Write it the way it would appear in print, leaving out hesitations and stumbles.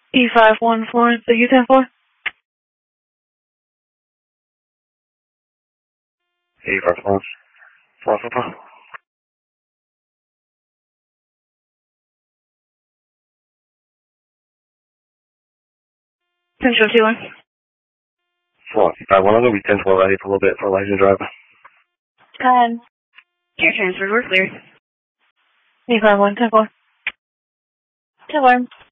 E514, the U-10-4. E514, 444. Central 2-1. 4, E51, I'll go be 10-12 ready for a little bit for a licensed driver. Go ahead. Air transfer, we're clear. E51, 10-4. 10-4.